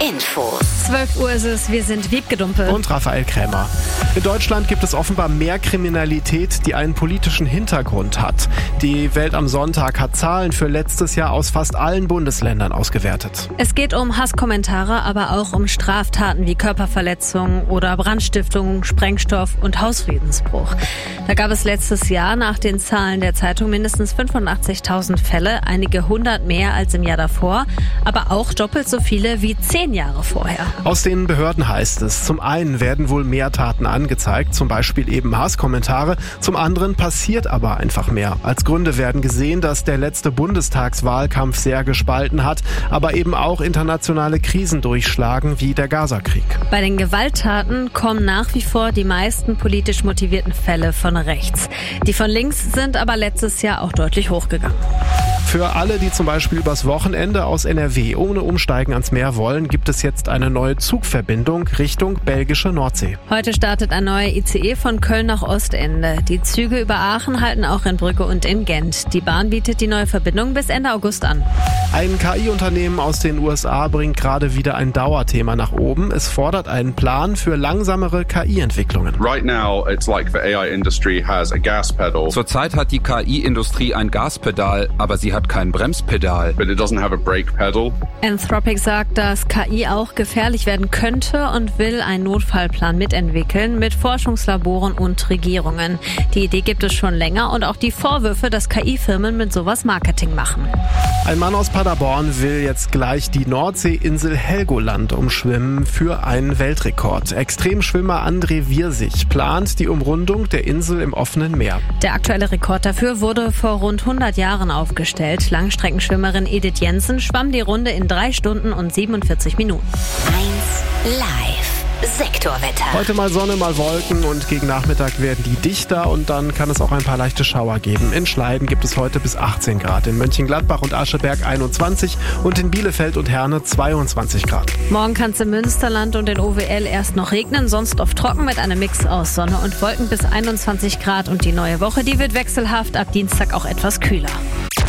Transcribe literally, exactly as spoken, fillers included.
Infos. zwölf Uhr ist es, wir sind Wiebke Dumpe. Und Raphael Krämer. In Deutschland gibt es offenbar mehr Kriminalität, die einen politischen Hintergrund hat. Die Welt am Sonntag hat Zahlen für letztes Jahr aus fast allen Bundesländern ausgewertet. Es geht um Hasskommentare, aber auch um Straftaten wie Körperverletzung oder Brandstiftung, Sprengstoff und Hausfriedensbruch. Da gab es letztes Jahr nach den Zahlen der Zeitung mindestens fünfundachtzigtausend Fälle, einige hundert mehr als im Jahr davor, aber auch doppelt so viele wie zehn Jahre vorher. Aus den Behörden heißt es, zum einen werden wohl mehr Taten angezeigt, zum Beispiel eben Hasskommentare, zum anderen passiert aber einfach mehr. Als Gründe werden gesehen, dass der letzte Bundestagswahlkampf sehr gespalten hat, aber eben auch internationale Krisen durchschlagen, wie der Gazakrieg. Bei den Gewalttaten kommen nach wie vor die meisten politisch motivierten Fälle von rechts. Die von links sind aber letztes Jahr auch deutlich hochgegangen. Für alle, die zum Beispiel übers Wochenende aus N R W ohne Umsteigen ans Meer wollen, gibt es jetzt eine neue Zugverbindung Richtung belgische Nordsee. Heute startet ein neuer I C E von Köln nach Ostende. Die Züge über Aachen halten auch in Brügge und in Gent. Die Bahn bietet die neue Verbindung bis Ende August an. Ein K I-Unternehmen aus den U S A bringt gerade wieder ein Dauerthema nach oben. Es fordert einen Plan für langsamere K I-Entwicklungen. Right now, it's like the A I industry has a gas pedal. Zurzeit hat die K I-Industrie ein Gaspedal, aber sie hat kein Bremspedal. But it doesn't have a brake pedal. Anthropic sagt, dass K I auch gefährlich werden könnte und will einen Notfallplan mitentwickeln mit Forschungslaboren und Regierungen. Die Idee gibt es schon länger und auch die Vorwürfe, dass K I-Firmen mit sowas Marketing machen. Ein Mann aus Paderborn will jetzt gleich die Nordseeinsel Helgoland umschwimmen für einen Weltrekord. Extremschwimmer André Wirsig plant die Umrundung der Insel im offenen Meer. Der aktuelle Rekord dafür wurde vor rund hundert Jahren aufgestellt. Langstreckenschwimmerin Edith Jensen schwamm die Runde in drei Stunden und siebenundvierzig Minuten. eins live. Sektorwetter. Heute mal Sonne, mal Wolken und gegen Nachmittag werden die dichter und dann kann es auch ein paar leichte Schauer geben. In Schleiden gibt es heute bis achtzehn Grad, in Mönchengladbach und Ascheberg einundzwanzig und in Bielefeld und Herne zweiundzwanzig Grad. Morgen kann es im Münsterland und in O W L erst noch regnen, sonst oft trocken mit einem Mix aus Sonne und Wolken bis einundzwanzig Grad und die neue Woche, die wird wechselhaft, ab Dienstag auch etwas kühler.